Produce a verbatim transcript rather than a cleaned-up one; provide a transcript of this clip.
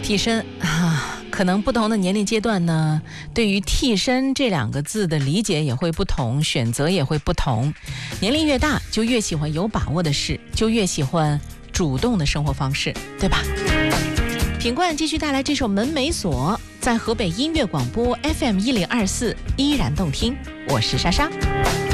替身啊，可能不同的年龄阶段呢，对于替身这两个字的理解也会不同，选择也会不同。年龄越大，就越喜欢有把握的事，就越喜欢主动的生活方式，对吧？品冠继续带来这首《门没锁》，在河北音乐广播 F M 一零二四依然动听。我是莎莎。